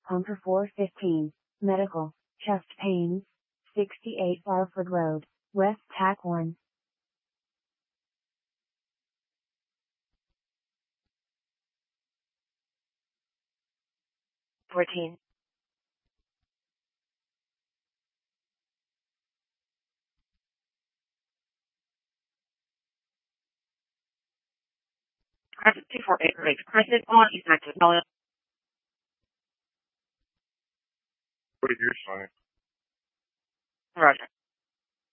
Hunter 415, medical, chest pains, 68 Barford Road, West Tackworn. 14. Crescent 248 Riggs Crescent on East Nexus. What are you saying? Roger.